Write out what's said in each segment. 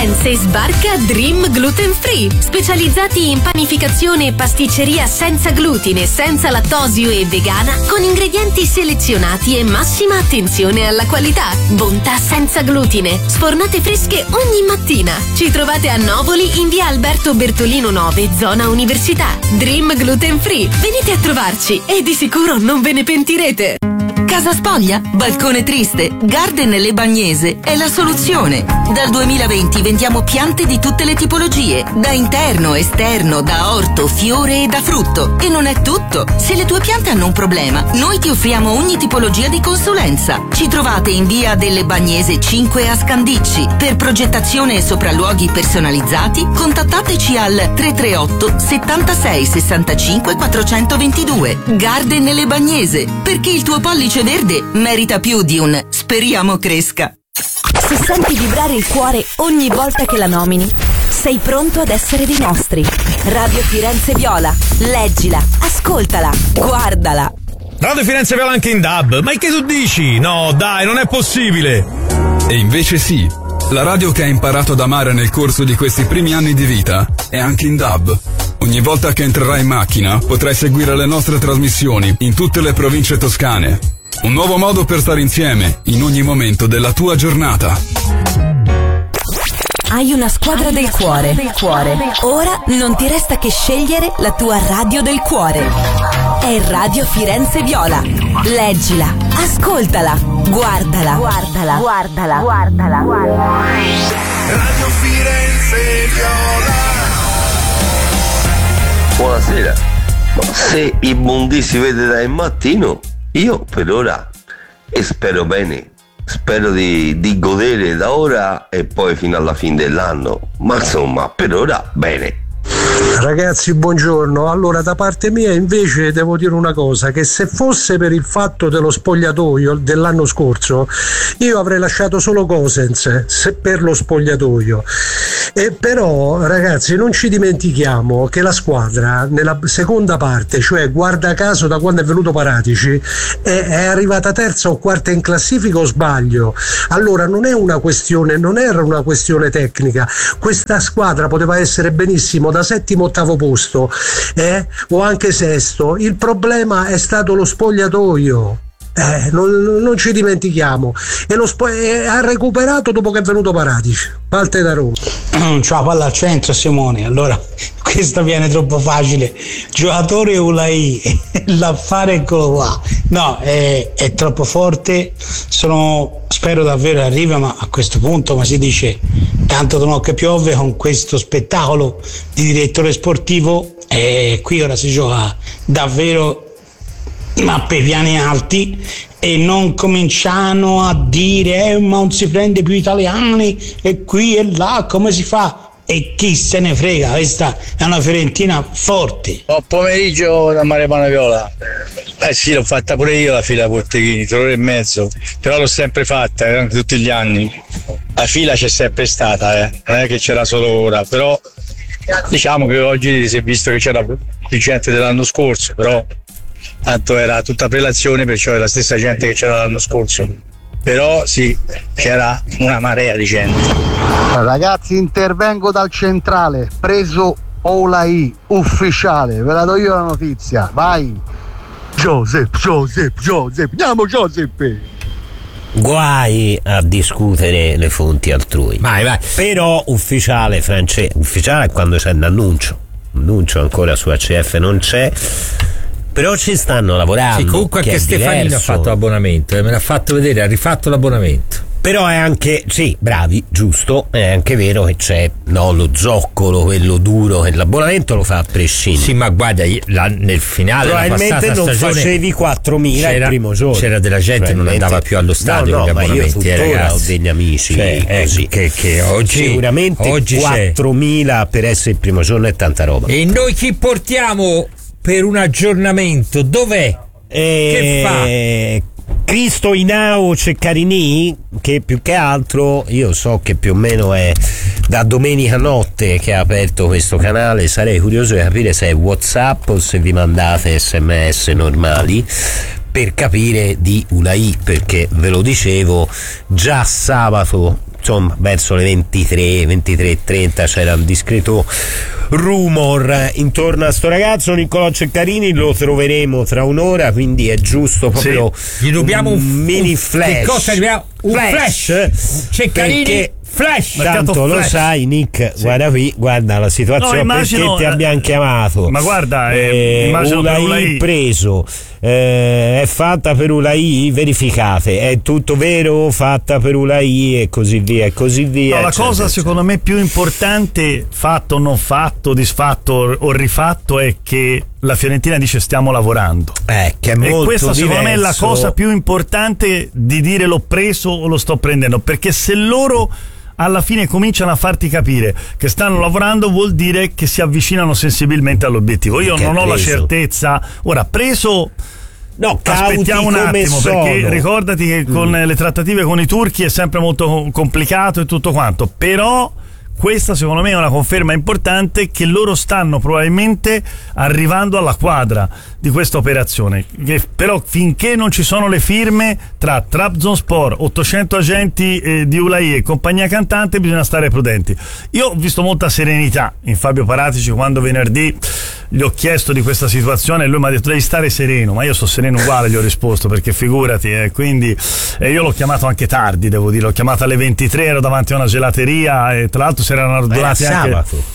Firenze sbarca Dream Gluten Free, specializzati in panificazione e pasticceria senza glutine, senza lattosio e vegana, con ingredienti selezionati e massima attenzione alla qualità. Bontà senza glutine, sfornate fresche ogni mattina. Ci trovate a Novoli in via Alberto Bertolino 9, zona Università. Dream Gluten Free, venite a trovarci e di sicuro non ve ne pentirete. Casa spoglia? Balcone triste? Garden Le Bagnese è la soluzione. Dal 2020 vendiamo piante di tutte le tipologie, da interno, esterno, da orto, fiore e da frutto. E non è tutto. Se le tue piante hanno un problema, noi ti offriamo ogni tipologia di consulenza. Ci trovate in via delle Bagnese 5 a Scandicci. Per progettazione e sopralluoghi personalizzati, contattateci al 338 76 65 422. Garden Le Bagnese, perché il tuo pollice verde merita più di un speriamo cresca. Se senti vibrare il cuore ogni volta che la nomini, sei pronto ad essere dei nostri. Radio Firenze Viola, leggila, ascoltala, guardala. Radio Firenze Viola anche in DAB, ma che tu dici? No dai, non è possibile. E invece sì, la radio che hai imparato ad amare nel corso di questi primi anni di vita è anche in DAB. Ogni volta che entrerai in macchina potrai seguire le nostre trasmissioni in tutte le province toscane. Un nuovo modo per stare insieme in ogni momento della tua giornata. Hai una squadra del cuore. Ora non ti resta che scegliere la tua radio del cuore. È Radio Firenze Viola. Leggila, ascoltala, guardala. Radio Firenze Viola. Buonasera. Se i mondi si vede dal mattino, io per ora e spero bene, spero di godere da ora e poi fino alla fine dell'anno, ma insomma per ora bene. Ragazzi, buongiorno. Allora, da parte mia invece devo dire una cosa, che se fosse per il fatto dello spogliatoio dell'anno scorso, io avrei lasciato solo Gosens per lo spogliatoio. Però ragazzi, non ci dimentichiamo che la squadra nella seconda parte, cioè guarda caso da quando è venuto Paratici, è arrivata terza o quarta in classifica, o sbaglio? Allora non era una questione tecnica, questa squadra poteva essere benissimo da settimo ottavo posto, o anche sesto. Il problema è stato lo spogliatoio. Non ci dimentichiamo, e ha recuperato dopo che è venuto Paratici. Parte da Roma. C'ha la palla al centro, Simone. Allora questa viene troppo facile. Giocatore Ulai, l'affare eccolo qua. No, è troppo forte. Spero davvero arriva, ma a questo punto, come si dice, tanto non che piove, con questo spettacolo di direttore sportivo, qui ora si gioca davvero ma per piani alti, e non cominciano a dire ma non si prende più italiani e qui e là, come si fa? E chi se ne frega, questa è una Fiorentina forte. Buon pomeriggio da Mario Panaviola. Sì, l'ho fatta pure io la fila Porteghini, 3 ore e mezzo, però l'ho sempre fatta, anche tutti gli anni. La fila c'è sempre stata, non è che c'era solo ora, però diciamo che oggi si è visto che c'era più gente dell'anno scorso, però tanto era tutta prelazione, perciò è la stessa gente che c'era l'anno scorso, però sì, c'era una marea di gente. Ragazzi, intervengo dal centrale, preso Olai ufficiale, ve la do io la notizia, vai. Giuseppe, andiamo Giuseppe. Guai a discutere le fonti altrui. Vai. Però ufficiale è quando c'è un annuncio ancora su ACF non c'è. Però ci stanno lavorando. Sì, comunque anche Stefanino ha fatto l'abbonamento, me l'ha fatto vedere, ha rifatto l'abbonamento. Però è anche, sì, bravi, giusto, è anche vero che c'è lo zoccolo, quello duro, che l'abbonamento lo fa a prescindere. Sì, ma guarda, nel finale probabilmente non facevi 4.000 il primo giorno. C'era della gente che non andava più allo stadio con gli abbonamenti, ragazzi. Ho degli amici così. Che oggi sicuramente oggi 4.000 per essere il primo giorno è tanta roba. E noi chi portiamo per un aggiornamento? Dov'è? Che fa? Cristo Inao Ceccarini, che più che altro io so che più o meno è da domenica notte che ha aperto questo canale. Sarei curioso di capire se è WhatsApp o se vi mandate SMS normali per capire di Ulai, perché ve lo dicevo già sabato insomma verso le 23:30 c'era un discreto rumor intorno a sto ragazzo. Niccolò Ceccarini lo troveremo tra un'ora, quindi è giusto proprio gli dobbiamo un mini flash. Che cosa dobbiamo? Un flash Ceccarini, perché flash. Tanto lo sai, Nick, guarda qui, guarda la situazione, perché ti abbiamo chiamato. Ma guarda, immagino Ulai preso, è fatta per Ulai, verificate, è tutto vero, fatta per Ulai e così via e così via. No, la eccetera, cosa secondo me più importante, fatto o non fatto, disfatto o rifatto, è che la Fiorentina dice stiamo lavorando, che è molto e questa secondo me è la diverso. cosa più importante di dire l'ho preso o lo sto prendendo, perché se loro alla fine cominciano a farti capire che stanno lavorando, vuol dire che si avvicinano sensibilmente all'obiettivo. Io non ho la certezza. Ora, preso, no, aspettiamo un attimo, perché sono. ricordati che con le trattative con i turchi è sempre molto complicato e tutto quanto, però questa secondo me è una conferma importante che loro stanno probabilmente arrivando alla quadra di questa operazione, però finché non ci sono le firme tra Trabzonspor, 800 agenti di Ulai e compagnia cantante, bisogna stare prudenti. Io ho visto molta serenità in Fabio Paratici quando venerdì gli ho chiesto di questa situazione e lui mi ha detto devi stare sereno, ma io sto sereno uguale, gli ho risposto, perché figurati, quindi io l'ho chiamato anche tardi, devo dire, l'ho chiamato alle 23, ero davanti a una gelateria e tra l'altro si erano ardonati anche sabato.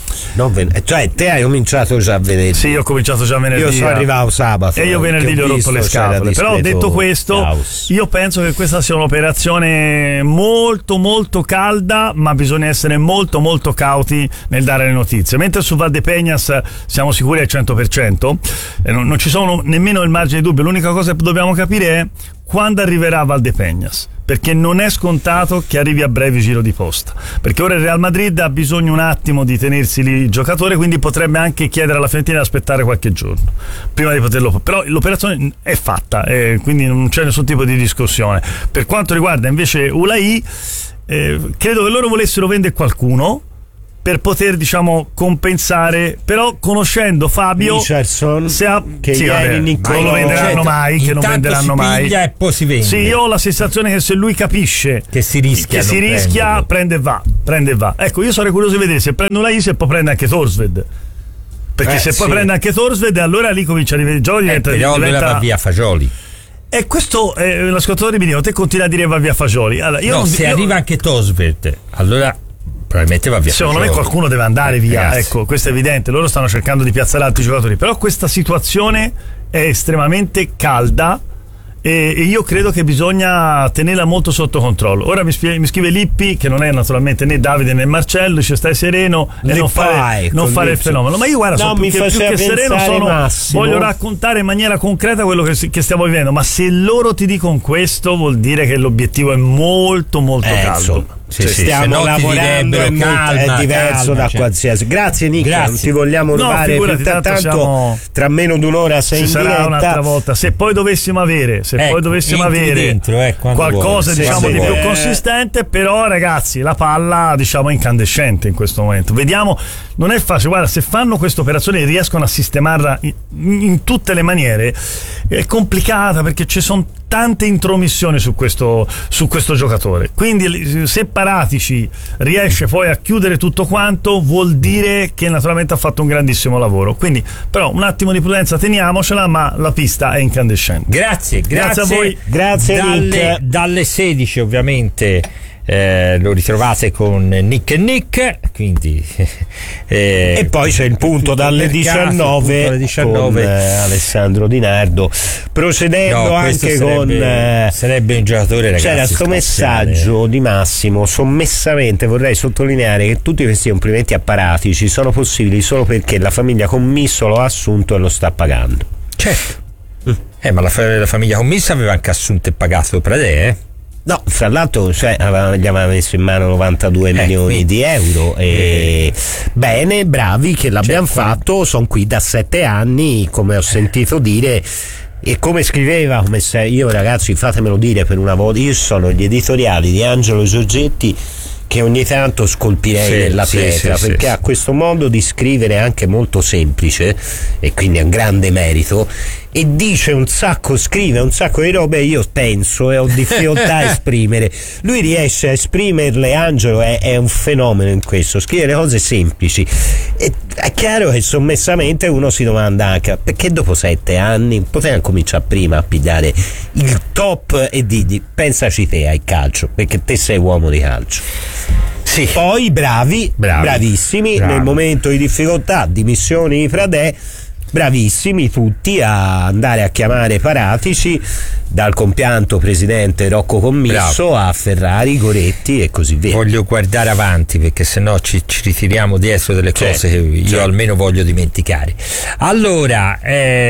Cioè te hai cominciato già venerdì. Sì, io ho cominciato già venerdì. Io sono arrivato sabato e io venerdì gli ho rotto le scatole. Però detto questo, io penso che questa sia un'operazione molto molto calda, ma bisogna essere molto molto cauti nel dare le notizie. Mentre su Valdepeñas siamo sicuri al 100%, non ci sono nemmeno il margine di dubbio. L'unica cosa che dobbiamo capire è quando arriverà Valdepeñas, perché non è scontato che arrivi a breve giro di posta, perché ora il Real Madrid ha bisogno un attimo di tenersi lì il giocatore, quindi potrebbe anche chiedere alla Fiorentina di aspettare qualche giorno prima di poterlo, però l'operazione è fatta, quindi non c'è nessun tipo di discussione. Per quanto riguarda invece Ulai, credo che loro volessero vendere qualcuno per poter, diciamo, compensare, però conoscendo Fabio Richardson, che sì, non lo venderanno mai, che non venderanno mai, e poi si vende. Sì, io ho la sensazione che se lui capisce che si rischia, prende e va. Ecco, io sarei curioso di vedere se prende Ulai, se poi prende anche Thorstvedt, perché se poi prende anche Thorstvedt, allora lì comincia a rivedere però va via Fagioli. E questo l'ascoltatore mi dice, te continua a dire va via Fagioli. Allora, arriva anche Thorstvedt, allora probabilmente va via. Secondo me qualcuno deve andare via, ecco, questo è evidente. Loro stanno cercando di piazzare altri giocatori, però questa situazione è estremamente calda e io credo che bisogna tenerla molto sotto controllo. Ora mi scrive Lippi, che non è naturalmente né Davide né Marcello, dice stai sereno e non fare il fenomeno, ma io guarda, sono più che sereno, voglio raccontare in maniera concreta quello che stiamo vivendo, ma se loro ti dicono questo vuol dire che l'obiettivo è molto molto caldo. Stiamo lavorando, è diverso da qualsiasi. Grazie Nick, non ti vogliamo rubare più tanto, tra meno di un'ora sei in diretta. Sarà un'altra volta, se poi dovessimo avere dentro, qualcosa diciamo di più consistente, però ragazzi la palla diciamo è incandescente in questo momento, vediamo, non è facile, guarda, se fanno questa operazione e riescono a sistemarla in tutte le maniere, è complicata perché ci sono tante intromissioni su questo giocatore, quindi se Paratici riesce poi a chiudere tutto quanto vuol dire che naturalmente ha fatto un grandissimo lavoro, quindi però un attimo di prudenza teniamocela, ma la pista è incandescente. Grazie a voi, grazie dalle 16 ovviamente lo ritrovate con Nick e Nick, quindi e poi c'è il punto dalle 19 con Alessandro Di Nardo, procedendo anche sarebbe un giocatore, ragazzi. C'era sto messaggio di Massimo: sommessamente vorrei sottolineare che tutti questi complimenti a Paratici sono possibili solo perché la famiglia Commisso lo ha assunto e lo sta pagando. Certo. Ma la famiglia Commissa aveva anche assunto e pagato Pradè, No, fra l'altro gli aveva messo in mano 92 milioni di euro e bene, bravi che l'abbiamo fatto, sono qui da 7 anni, come ho sentito dire, e come scriveva, io ragazzi fatemelo dire per una volta, io sono gli editoriali di Angelo Giorgetti che ogni tanto scolpirei nella pietra, perché ha questo modo di scrivere anche molto semplice e quindi ha un grande merito, e dice un sacco, scrive un sacco di robe, io penso e ho difficoltà a esprimere. Lui riesce a esprimerle, Angelo è un fenomeno in questo, scrive le cose semplici. E è chiaro che sommessamente uno si domanda anche perché dopo 7 anni poteva cominciare prima a pigliare il top e digli pensaci te al calcio, perché te sei uomo di calcio. Sì. Poi bravissimi nel momento di difficoltà, dimissioni di Pradè, bravissimi tutti a andare a chiamare Paratici, dal compianto presidente Rocco Commisso a Ferrari, Goretti e così via. Voglio guardare avanti perché sennò ci ritiriamo dietro delle cose che io almeno voglio dimenticare. Allora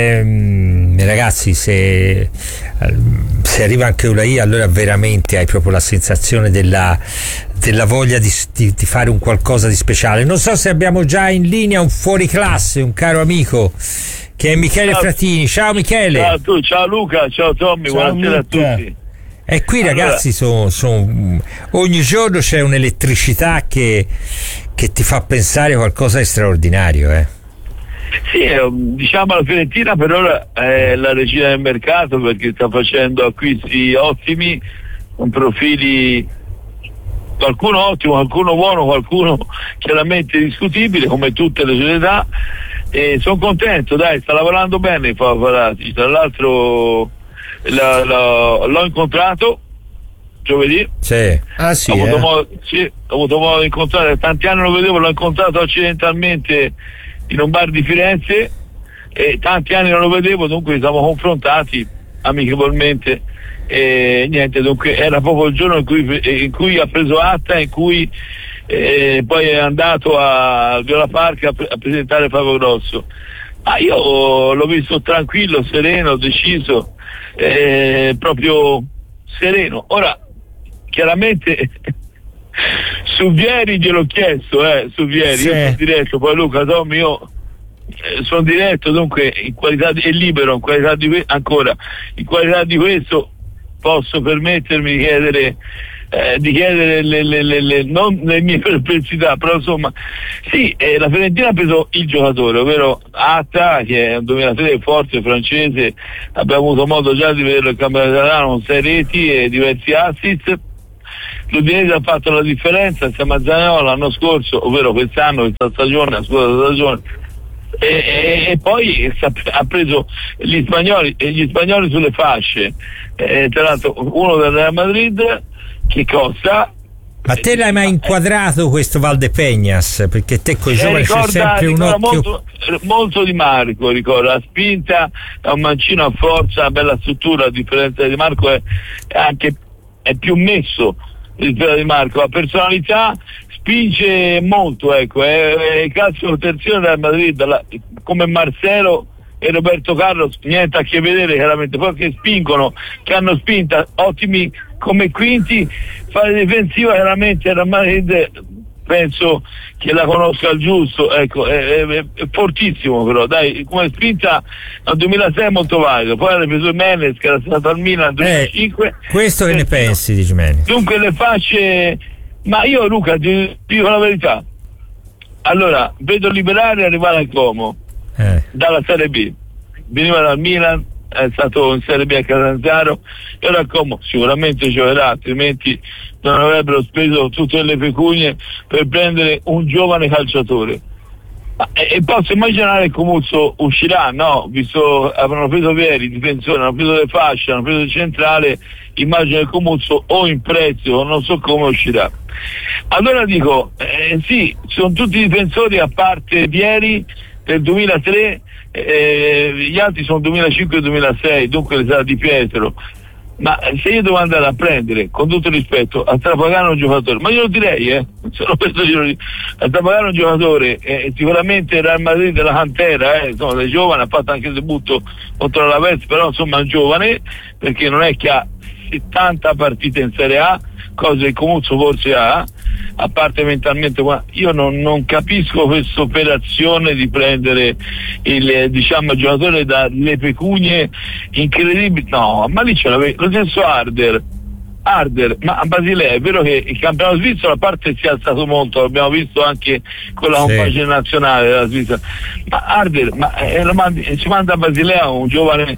ragazzi, se arriva anche Ulai, allora veramente hai proprio la sensazione della voglia di fare un qualcosa di speciale. Non so se abbiamo già in linea un fuoriclasse, un caro amico che è Michele Fratini. Ciao Michele. Ciao a tu, ciao Luca, ciao Tommy, buonasera a tutti. E qui ragazzi ogni giorno c'è un'elettricità che ti fa pensare qualcosa di straordinario, Sì, diciamo la Fiorentina per ora è la regina del mercato perché sta facendo acquisti ottimi, con profili, qualcuno ottimo, qualcuno buono, qualcuno chiaramente discutibile come tutte le società, e sono contento, dai, sta lavorando bene Paratici. Tra l'altro l'ho incontrato giovedì. Sì. Ah sì, ho avuto modo di incontrare, tanti anni lo vedevo, l'ho incontrato accidentalmente in un bar di Firenze e tanti anni non lo vedevo, dunque ci siamo confrontati amichevolmente e niente, dunque era proprio il giorno in cui ha preso atta, in cui poi è andato a Viola Park a presentare Fabio Grosso. Io l'ho visto tranquillo, sereno, deciso, proprio sereno. Ora chiaramente su Vieri gliel'ho chiesto, su Vieri, sì. Io sono diretto, poi Luca, Tommy, io sono diretto, dunque in qualità di libero, in qualità di questo posso permettermi di chiedere non le mie perplessità, però insomma sì, la Fiorentina ha preso il giocatore, ovvero Atta, che è un 2003 forte francese, abbiamo avuto modo già di vederlo in campionato italiano con 6 reti e diversi assist. L'Udinese ha fatto la differenza insieme a Zaniolo l'anno scorso, ovvero quest'anno, questa stagione, la scorsa stagione, e poi ha preso gli spagnoli sulle fasce, tra l'altro uno del Real Madrid che costa. Ma te l'hai mai inquadrato questo Valdepeñas? Perché te con i giovani c'è sempre un occhio molto di Marco, ricorda la spinta, è un mancino a forza, una bella struttura, a differenza di Marco è più messo rispetto di Marco, la personalità spinge molto, ecco, è il calcio terzione del Madrid, come Marcelo e Roberto Carlos, niente a che vedere chiaramente, poi che spingono, che hanno spinta, ottimi come quinti, fare difensiva chiaramente il Madrid penso che la conosca al giusto, ecco, è fortissimo, però dai, come spinta nel 2006 è molto valido, poi ha preso Menez che era stato al Milan nel 2005. Questo che ne pensi di Menez? Dunque le fasce, ma io Luca ti dico la verità, allora vedo Liberare arrivare al Como dalla Serie B, veniva dal Milan, è stato in Serie B a Catanzaro e ora Como sicuramente giocherà, altrimenti non avrebbero speso tutte le pecunie per prendere un giovane calciatore. E posso immaginare che Comuzzo uscirà, no? Visto avranno preso Vieri, difensore, hanno preso le fasce, hanno preso il centrale, immagino che Comuzzo o in prezzo o non so come uscirà. Allora dico, sì, sono tutti difensori a parte Vieri del 2003, gli altri sono 2005-2006, dunque le sarà Di Pietro. Ma se io devo andare a prendere, con tutto il rispetto, a trapagare un giocatore, ma io lo direi, sono questo a trapagare un giocatore, sicuramente il Real Madrid della cantera, insomma, è giovane, ha fatto anche il debutto contro la Vez, però insomma è un giovane, perché non è che ha 70 partite in Serie A, cose che Comuzzo forse ha, a parte mentalmente, io non capisco questa operazione di prendere il giocatore dalle pecunie incredibili, no, ma lì c'è lo stesso Harder Arder, ma a Basilea è vero che il campionato svizzero a parte si è alzato molto, l'abbiamo visto anche con la compagine nazionale della Svizzera, ma Arder ci manda a Basilea un giovane,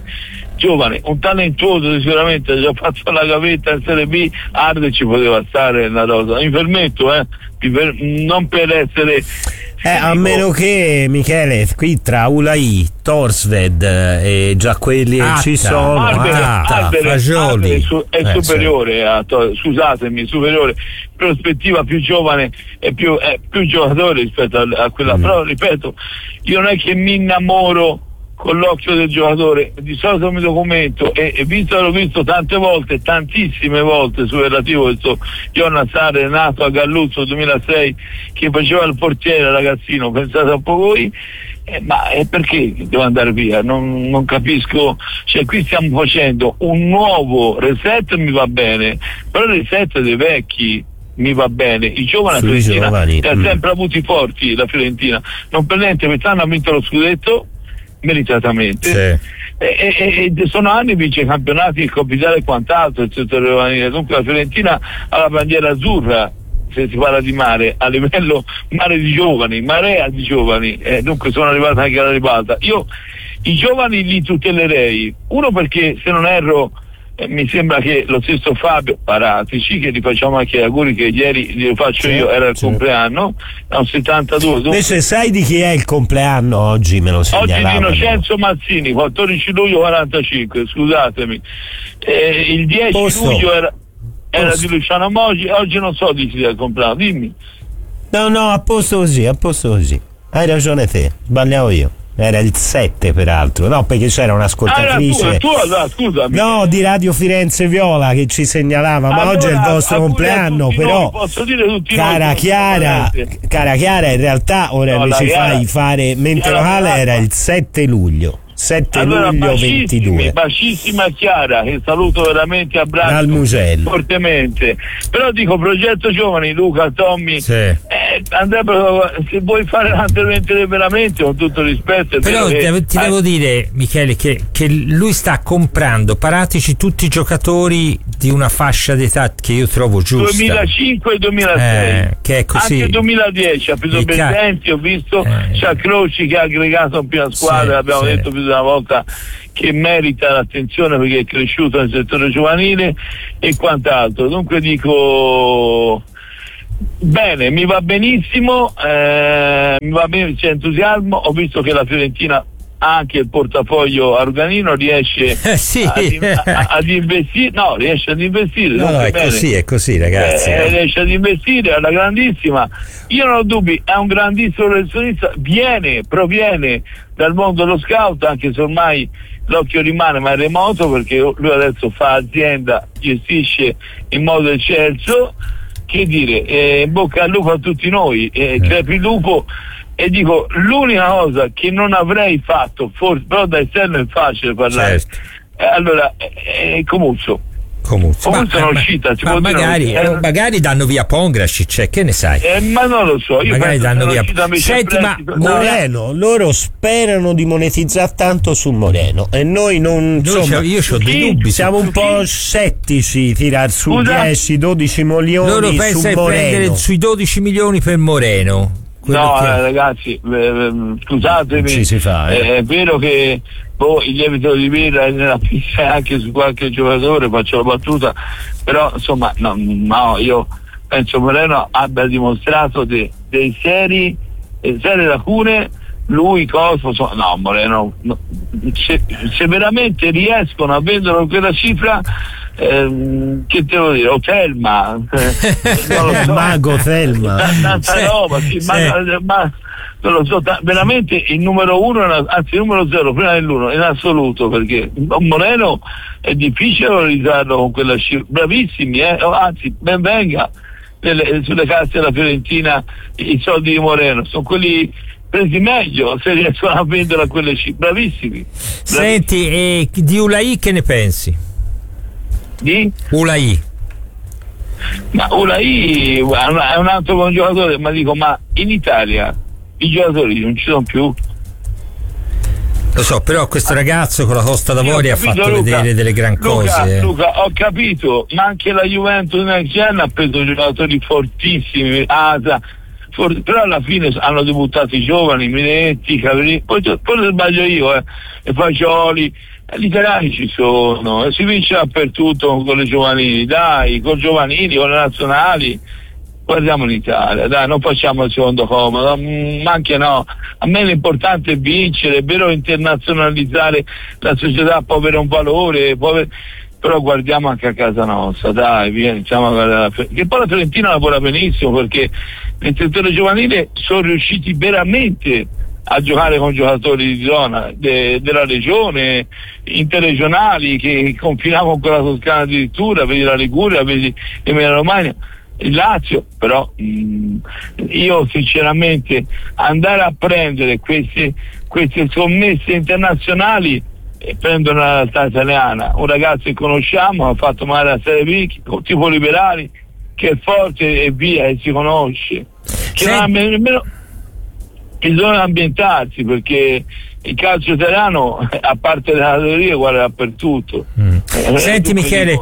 un talentuoso, sicuramente ha già fatto la gavetta in Serie B. Arder ci poteva stare una rosa, mi permetto, non per essere a meno che, Michele, qui tra Ulai, Torsved e già quelli che ci sono, Fagioli è superiore scusatemi, superiore, prospettiva, più giovane e più giocatore rispetto a quella, però ripeto, io non è che mi innamoro con l'occhio del giocatore, di solito mi documento e l'ho visto tante volte, tantissime volte sul relativo questo Jonas Arder, nato a Galluzzo 2006, che faceva il portiere ragazzino, pensate un po' voi, ma perché devo andare via? Non capisco, cioè qui stiamo facendo un nuovo reset, mi va bene, però il reset dei vecchi mi va bene, i giovani, la Fiorentina ha sempre avuti forti, la Fiorentina non per niente, quest'anno ha vinto lo scudetto meritatamente, e sono anni vince campionati, il Copitale e quant'altro, il settore giovanile. Dunque la Fiorentina ha la bandiera azzurra, se si parla di mare, a livello mare di giovani, marea di giovani, dunque sono arrivato anche alla ribalta. Io i giovani li tutelerei, uno perché se non erro mi sembra che lo stesso Fabio Paratici, che gli facciamo anche gli auguri, che ieri glielo faccio io, era il compleanno, è un 72. Invece sai di chi è il compleanno oggi? Me lo segnalavano. Oggi di Innocenzo Mazzini, 14 luglio 45, scusatemi, il 10 luglio era di Luciano Moggi, oggi non so di chi è il compleanno, dimmi. No, a posto così, hai ragione te, sbagliavo io. Era il 7 peraltro, no, perché c'era un'ascoltatrice scusami, no, di Radio Firenze Viola che ci segnalava, ma oggi è il vostro compleanno, però posso dire tutti cara Chiara, in realtà ora ci fai fare mente locale, era il 7 luglio 7 luglio 22. Bacissima Chiara, che saluto veramente, abbraccio dal Mugello fortemente. Però dico, progetto giovani, Luca, Tommy, andrebbero, se vuoi fare l'anteramente veramente, con tutto rispetto, però ti devo dire, Michele, che lui sta comprando Paratici tutti i giocatori di una fascia d'età che io trovo giusta, 2005 e 2006, che è così, anche 2010 ha preso Besenti, ho visto c'ha Croci che ha aggregato in prima squadra, l'abbiamo detto più di una volta, che merita l'attenzione perché è cresciuto nel settore giovanile e quant'altro. Dunque dico bene, mi va benissimo, mi va bene, c'è entusiasmo. Ho visto che la Fiorentina, anche il portafoglio Arganino, riesce ad investire, riesce ad investire. No, è così ragazzi. Riesce ad investire alla grandissima. Io non ho dubbi, è un grandissimo professionista, proviene dal mondo dello scout, anche se ormai l'occhio rimane ma è remoto, perché lui adesso fa azienda, gestisce in modo eccelso. Che dire, in bocca al lupo a tutti noi, crepi il lupo. E dico, l'unica cosa che non avrei fatto, forse, però da esterno è facile parlare, allora Comuzzo sono uscita, magari danno via Pongracic, che ne sai? Ma non lo so, io magari danno via. Senti, ma Moreno, loro sperano di monetizzare tanto su Moreno e noi non, insomma, io ho dei dubbi, siamo un po' scettici tirar su 10-12 milioni loro su pensano Moreno. Prendere sui 12 milioni per Moreno. Ragazzi, scusatemi, ci si fa, è vero che il lievito di birra è nella pista anche su qualche giocatore, faccio la battuta, però insomma no, io penso Moreno abbia dimostrato dei serie lacune. Lui Moreno, se veramente riescono a vendere quella cifra, che devo dire, o Thelma, non lo so, Mago Thelma, tanta roba, ma non lo so, veramente il numero uno, anzi il numero 0 prima dell'1 in assoluto, perché Moreno è difficile valorizzarlo con quella cifra. Bravissimi, anzi ben venga sulle casse della Fiorentina i soldi di Moreno, sono quelli presi meglio se riescono a vendere a quelle cifre. Bravissimi. Senti, e di Ulai che ne pensi? Di? Ulai. Ma Ulai è un altro buon giocatore, ma dico, ma in Italia i giocatori non ci sono più. Lo so, però questo ragazzo con la Costa d'Avorio ha fatto vedere delle gran cose. Luca, ho capito, ma anche la Juventus Next Gen ha preso giocatori fortissimi, però alla fine hanno debuttato i giovani, Minetti, Cavallini, poi sbaglio io, e Fagioli. Gli italiani ci sono, e si vince dappertutto con le giovanili, dai, con giovanili, con le nazionali. Guardiamo l'Italia, dai, non facciamo il secondo comodo, ma anche no. A me l'importante è vincere, è vero, internazionalizzare la società può avere un valore, però guardiamo anche a casa nostra, dai, iniziamo a guardare che poi la Fiorentina lavora benissimo, perché nel settore giovanile sono riusciti veramente a giocare con giocatori di zona della regione, interregionali, che confinavano con la Toscana addirittura, vedi la Liguria, vedi l'Emilia Romagna, il Lazio. Però io sinceramente andare a prendere queste sommesse internazionali, e prendono la realtà italiana, un ragazzo che conosciamo, ha fatto male a Serie B, tipo Liberali, che è forte e via, e si conosce, che non ha nemmeno bisogna ambientarsi, perché il calcio italiano, a parte le categorie, guarda dappertutto. Senti Michele,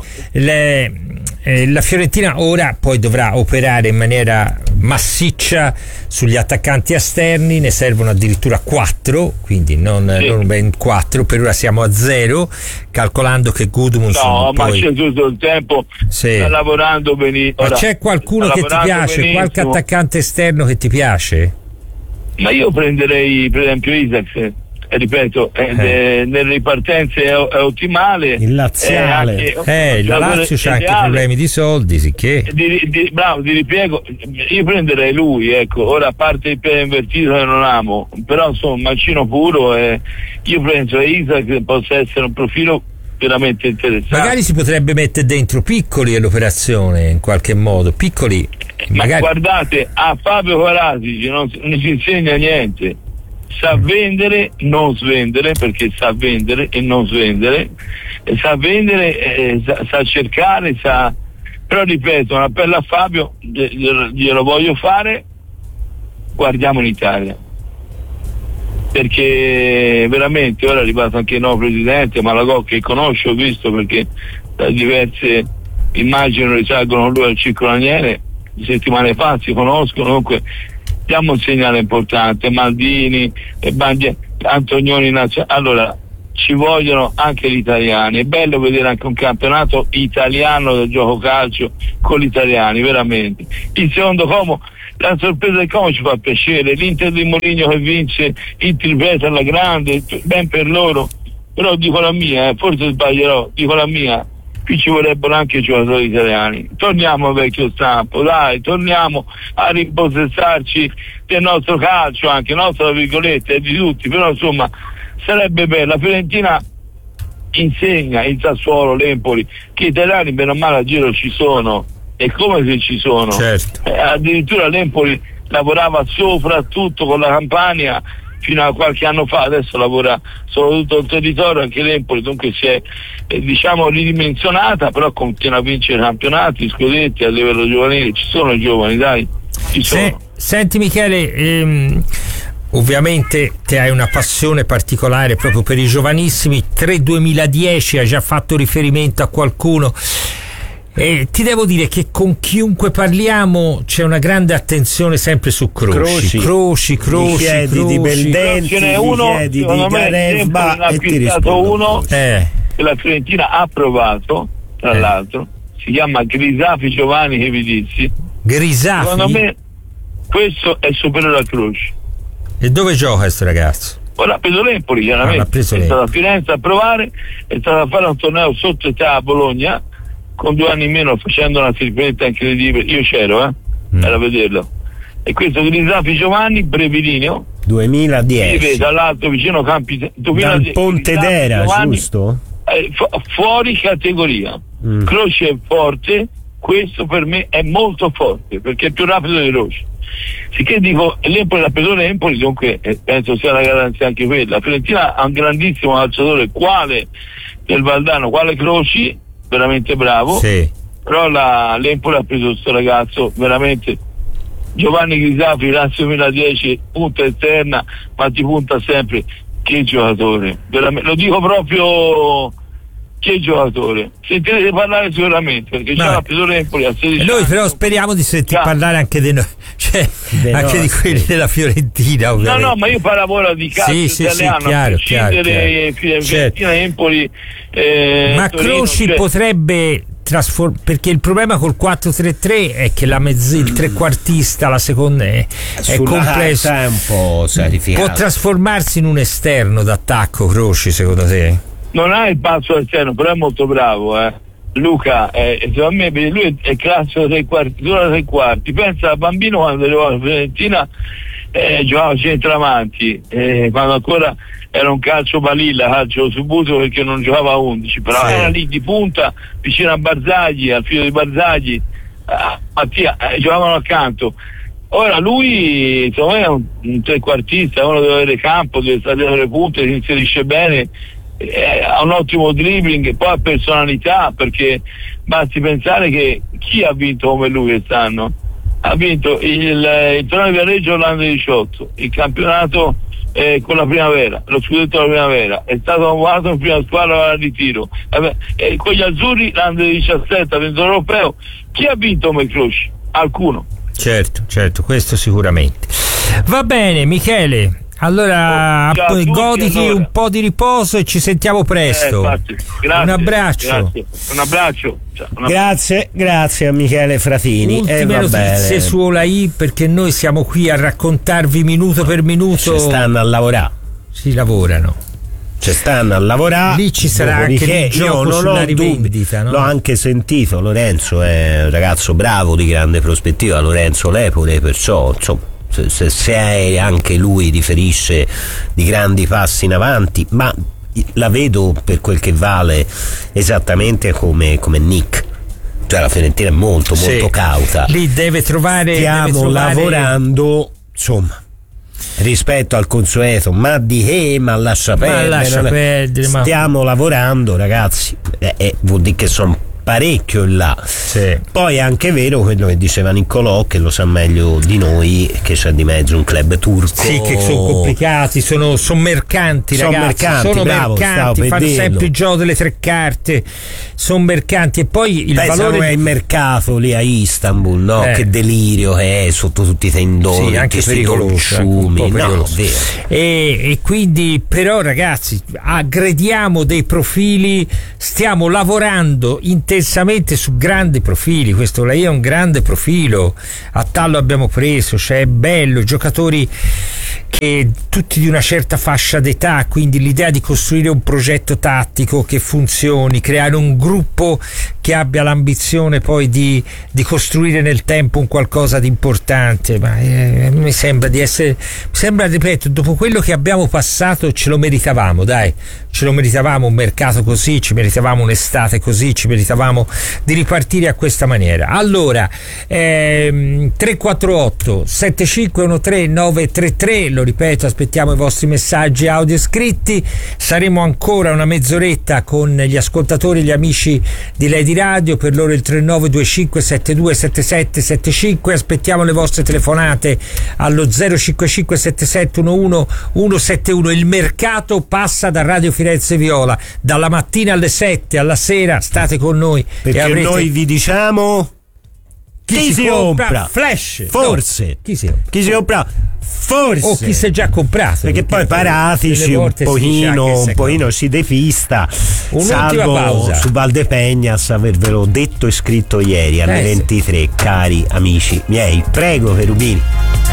la Fiorentina ora poi dovrà operare in maniera massiccia sugli attaccanti esterni, ne servono addirittura 4, quindi non ben 4, per ora siamo a 0, calcolando che Gudmundsson ma c'è tutto il tempo, sta lavorando benissimo. Ma c'è qualcuno che ti piace, benissimo. Qualche attaccante esterno che ti piace? Ma io prenderei per esempio Isaac, ripeto, nelle ripartenze è ottimale. Il laziale, la Lazio c'ha anche problemi di soldi, sicché bravo, di ripiego. Io prenderei lui, ecco. Ora, a parte il piede invertito che non amo, però insomma mancino puro, io penso che Isaac possa essere un profilo veramente interessante. Magari si potrebbe mettere dentro Piccoli all'operazione in qualche modo, Piccoli magari. Ma guardate, a Fabio Paratici non si insegna niente, sa vendere, non svendere, perché sa vendere e non svendere, sa vendere, sa cercare, però ripeto, un appello a Fabio glielo voglio fare, guardiamo in Italia, perché veramente ora è arrivato anche il nuovo presidente Malagò, che conosco, ho visto, perché da diverse immagini risalgono lui al Circolo Aniene, settimane fa si conoscono. Comunque diamo un segnale importante, Maldini e Antonioni nazionali. Allora ci vogliono anche gli italiani, è bello vedere anche un campionato italiano del gioco calcio con gli italiani, veramente. Il secondo Como, la sorpresa del Como ci fa piacere, l'Inter di Mourinho che vince il triplete alla grande, ben per loro, però dico la mia, forse sbaglierò, dico la mia, qui ci vorrebbero anche i giocatori italiani. Torniamo al vecchio stampo, dai, torniamo a ripossessarci del nostro calcio, anche nostro tra virgolette, di tutti, però insomma sarebbe bello. La Fiorentina insegna in Sassuolo, l'Empoli, che italiani bene o male a giro ci sono, e come se ci sono, certo. Addirittura l'Empoli lavorava soprattutto con la Campania fino a qualche anno fa, adesso lavora solo tutto il territorio, anche l'Empoli dunque si è diciamo ridimensionata, però continua a vincere campionati, scudetti a livello giovanile, ci sono giovani, dai, ci sono. Senti Michele, ovviamente te hai una passione particolare proprio per i giovanissimi, 2010 hai già fatto riferimento a qualcuno. Ti devo dire che con chiunque parliamo c'è una grande attenzione sempre su Croci, di Beldenti, ce n'è uno, di Gareba, e ti rispondo uno che la Fiorentina ha provato, tra l'altro, si chiama Grisafi Giovanni Chevidizzi. Grisafi? Secondo me questo è superiore a Croci. E dove gioca questo ragazzo? Ora ha preso l'Empoli, chiaramente, è stato a Firenze a provare, è stato a fare un torneo sotto età a Bologna, con 2 anni in meno, facendo una tripletta incredibile. Io c'ero, era a vederlo. E questo Grisafi Giovanni, brevilineo, 2010, vive dall'alto vicino Campi, dal Pontedera, giusto? Fuori categoria. Croce è forte, questo per me è molto forte, perché è più rapido di Croce. Sicché dico, l'Empoli l'ha preso l'Empoli, dunque penso sia una garanzia anche quella. La Fiorentina ha un grandissimo calciatore, quale del Valdano, quale Croci, veramente bravo, però l'Empoli ha preso questo ragazzo veramente, Giovanni Grisafi, Lazio 2010, punta esterna, ma ti punta sempre. Che giocatore, lo dico proprio, che giocatore. Sentirete parlare sicuramente, perché c'è la preso Empoli a 16 noi anni. però speriamo di sentir parlare anche di noi, cioè anche di quelli della Fiorentina, ovviamente. No, ma io parlo ora di calcio italiano, chiaro. Fiorentina, Empoli, ma Torino, Croci potrebbe perché il problema col 4-3-3 è che il trequartista, la seconda è complesso, è un po' sacrificato. Può trasformarsi in un esterno d'attacco Croci, secondo te? Non ha il passo esterno, però è molto bravo, Luca, secondo me lui è classico tre quarti. Pensa al bambino quando arrivò alla Fiorentina, giocava centravanti, quando ancora era un calcio balilla, calcio subito, perché non giocava a 11, però era lì di punta, vicino a Barzagli, al figlio di Barzagli, Mattia, giocavano accanto. Ora lui insomma è un trequartista, uno deve avere campo, deve stare dietro le punte, si inserisce bene, ha un ottimo dribbling, poi ha personalità, perché basti pensare che chi ha vinto come lui quest'anno? Ha vinto il torneo di Viareggio l'anno 18, il campionato con la primavera, lo scudetto della primavera, è stato convocato in prima squadra al ritiro, con gli azzurri l'anno 17 ha vinto l'europeo. Chi ha vinto come Croci? Alcuno. Certo, questo sicuramente. Va bene, Michele. Allora, goditi un po' di riposo e ci sentiamo presto. Grazie, un abbraccio. Un abbraccio. Grazie a Michele Fratini. Ultime notizie su Olai, perché noi siamo qui a raccontarvi minuto per minuto. Ci stanno a lavorare. Si lavorano. Ci stanno a lavorare. Lì ci sarà anche il gioco sulla rivendita, no? L'ho anche sentito. Lorenzo è un ragazzo bravo, di grande prospettiva, Lorenzo Lepore, perciò insomma, se anche lui riferisce di grandi passi in avanti, ma la vedo, per quel che vale, esattamente come Nick. Cioè la Fiorentina è molto cauta. Lì deve trovare. Stiamo lavorando, insomma, rispetto al consueto, ma lascia perdere. Stiamo lavorando, ragazzi, vuol dire che sono parecchio in là. Poi è anche vero quello che diceva Niccolò, che lo sa meglio di noi, che c'è di mezzo un club turco. Sì, che sono complicati, sono mercanti, ragazzi. Sono mercanti, fanno sempre il gioco delle tre carte, sono mercanti. E poi il valore è il mercato lì a Istanbul, no? Che delirio che è sotto tutti i tendoni, anche pericoloso, no, e quindi però, ragazzi, aggrediamo dei profili, stiamo lavorando intensamente su grandi profili. Questo lei è un grande profilo, a Tallo abbiamo preso, cioè è bello, giocatori che tutti di una certa fascia d'età, quindi l'idea di costruire un progetto tattico che funzioni, creare un gruppo che abbia l'ambizione poi di costruire nel tempo un qualcosa di importante. Ma mi sembra ripeto, dopo quello che abbiamo passato ce lo meritavamo, un mercato così, ci meritavamo un'estate così, ci meritavamo di ripartire a questa maniera. Allora 348 7513 933, lo ripeto, aspettiamo i vostri messaggi audio scritti. Saremo ancora una mezz'oretta con gli ascoltatori, gli amici di Lady Radio, per loro il 3925 72 77 75. Aspettiamo le vostre telefonate allo 055 7711 171. Il mercato passa da Radio Firenze Viola dalla mattina alle 7 alla sera, state con noi, perché noi vi diciamo chi si compra Flash, forse no. Chi si compra forse, o chi si è già comprato, perché poi Paratici un pochino si defista. Un'ultima pausa su Valdepeñas, avervelo detto e scritto ieri alle 23. Cari amici miei, prego Cherubini.